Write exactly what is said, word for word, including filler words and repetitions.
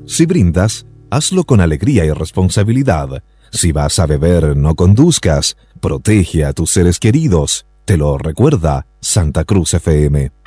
Si brindas, hazlo con alegría y responsabilidad. Si vas a beber, no conduzcas. Protege a tus seres queridos. Te lo recuerda Santa Cruz F M.